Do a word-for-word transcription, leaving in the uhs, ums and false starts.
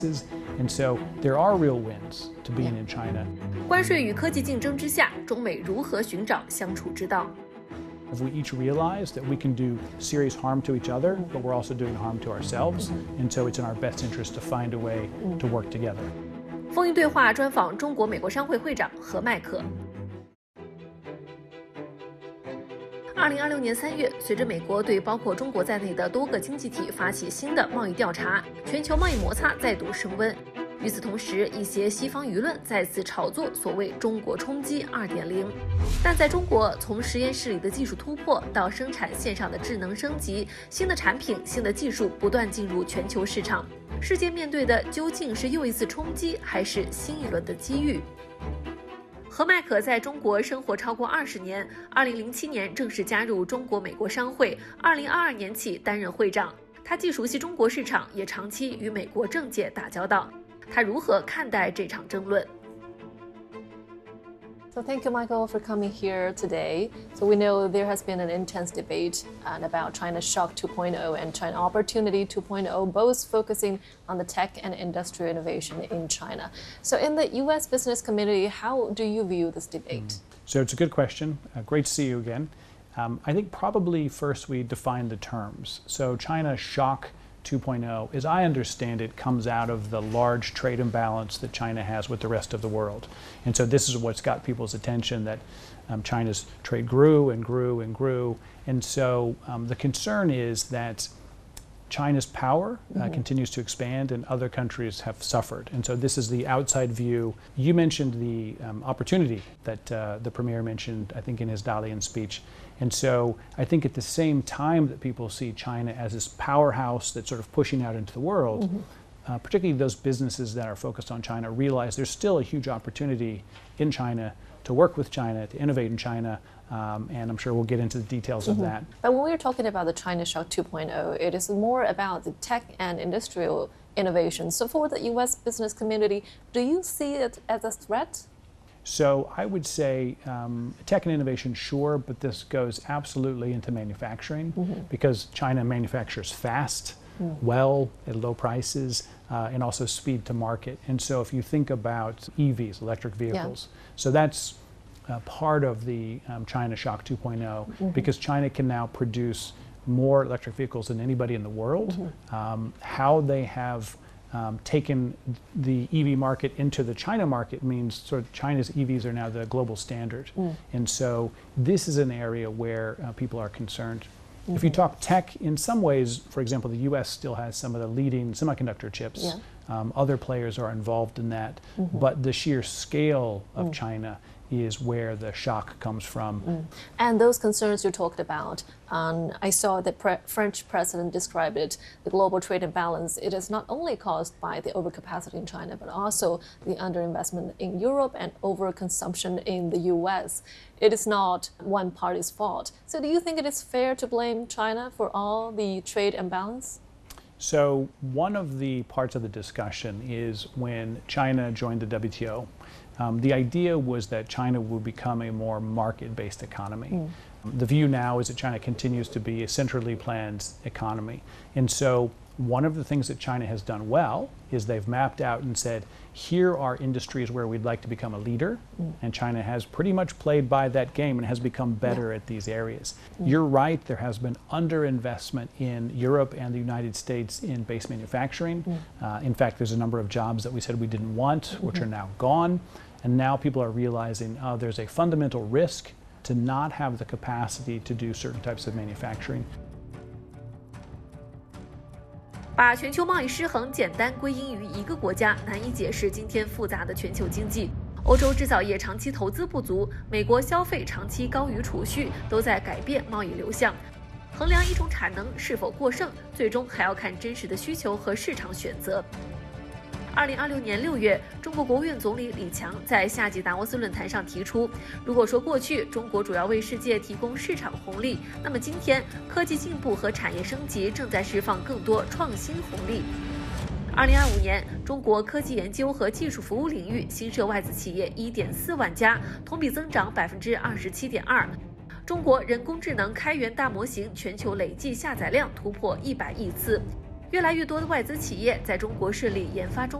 And so there are real wins to being in China. 关税与科技竞争之下，中美如何寻找相处之道？ If we each realize that we can do serious harm to each other, but we're also doing harm to ourselves, and so it's in our best interest to find a way to work together. 风云对话专访中国美国商会会长何迈克。二零二六年三月，随着美国对包括中国在内的多个经济体发起新的贸易调查，全球贸易摩擦再度升温。与此同时，一些西方舆论再次炒作所谓“中国冲击 二点零”， 但在中国，从实验室里的技术突破到生产线上的智能升级，新的产品、新的技术不断进入全球市场。世界面对的究竟是又一次冲击，还是新一轮的机遇？何迈克在中国生活超过二十年，二零零七年正式加入中国美国商会，二零二二年起担任会长。他既熟悉中国市场，也长期与美国政界打交道。他如何看待这场争论？ So thank you, Michael, for coming here today. So we know there has been an intense debate uh, about China's Shock two point oh and China Opportunity two point oh, both focusing on the tech and industrial innovation in China. So in the U S business community, how do you view this debate? Mm. So it's a good question. Uh, great to see you again. Um, I think probably first we define the terms. So China Shock two point oh, as I understand it, comes out of the large trade imbalance that China has with the rest of the world. And so this is what's got people's attention, that um, China's trade grew and grew and grew. And so um, the concern is that China's power uh, mm-hmm. continues to expand and other countries have suffered. And so this is the outside view. You mentioned the um, opportunity that uh, the Premier mentioned, I think, in his Dalian speech. And so I think at the same time that people see China as this powerhouse that's sort of pushing out into the world, mm-hmm. uh, particularly those businesses that are focused on China realize there's still a huge opportunity in China to work with China, to innovate in China, um, and I'm sure we'll get into the details mm-hmm. of that. But when we're talking about the China Shock two point oh, it is more about the tech and industrial innovation. So for the U S business community, do you see it as a threat? So I would say um, tech and innovation, sure, but this goes absolutely into manufacturing mm-hmm. because China manufactures fast, mm. well, at low prices, uh, and also speed to market. And so if you think about E Vs, electric vehicles, yeah. so that's uh, part of the um, China Shock two point oh mm-hmm. because China can now produce more electric vehicles than anybody in the world. Mm-hmm. Um, how they have Um, taken the E V market into the China market means sort of China's E Vs are now the global standard. Mm. And so this is an area where uh, people are concerned. Mm-hmm. If you talk tech, in some ways, for example, the U S still has some of the leading semiconductor chips. Yeah. Um, other players are involved in that. Mm-hmm. But the sheer scale of mm. China is where the shock comes from. Mm. And those concerns you talked about, um, I saw the pre French president described it, the global trade imbalance. It is not only caused by the overcapacity in China, but also the underinvestment in Europe and overconsumption in the U S. It is not one party's fault. So do you think it is fair to blame China for all the trade imbalance? So one of the parts of the discussion is when China joined the W T O. Um, the idea was that China would become a more market-based economy. Mm. The view now is that China continues to be a centrally planned economy. And so one of the things that China has done well is they've mapped out and said, here are industries where we'd like to become a leader. Mm. And China has pretty much played by that game and has become better yeah. at these areas. Mm. You're right, there has been underinvestment in Europe and the United States in base manufacturing. Mm. Uh, in fact, there's a number of jobs that we said we didn't want, mm-hmm. which are now gone. And now people are realizing oh, there's a fundamental risk to not have the capacity to do certain types of manufacturing. 把全球贸易失衡简单归因于一个国家，难以解释今天复杂的全球经济。欧洲制造业长期投资不足，美国消费长期高于储蓄，都在改变贸易流向。衡量一种产能是否过剩，最终还要看真实的需求和市场选择。二零二六年六月，中国国务院总理李强在夏季达沃斯论坛上提出，如果说过去中国主要为世界提供市场红利，那么今天科技进步和产业升级正在释放更多创新红利。二零二五年，中国科技研究和技术服务领域新设外资企业一点四万家，同比增长百分之二十七点二。中国人工智能开源大模型全球累计下载量突破一百亿次。 越来越多的外资企业在中国设立研发中